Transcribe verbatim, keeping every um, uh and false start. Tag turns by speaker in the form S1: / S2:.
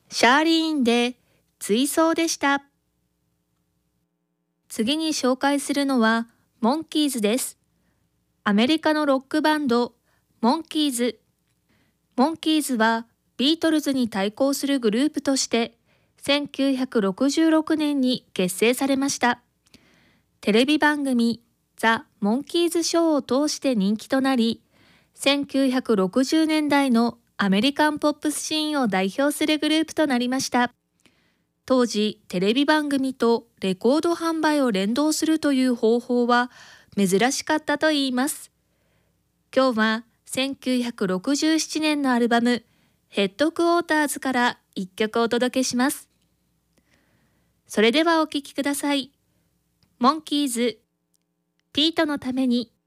S1: シャーリーンで追走でした。次に紹介するのはモンキーズです。アメリカのロックバンドモンキーズ。モンキーズはビートルズに対抗するグループとしてせんきゅうひゃくろくじゅうろくねんに結成されました。テレビ番組ザ・モンキーズショーを通して人気となり、せんきゅうひゃくろくじゅうねんだいのアメリカンポップスシーンを代表するグループとなりました。当時、テレビ番組とレコード販売を連動するという方法は珍しかったといいます。今日はせんきゅうひゃくろくじゅうななねんのアルバムヘッドクォーターズからいっきょくお届けします。それではお聴きください。モンキーズ、ピートのために。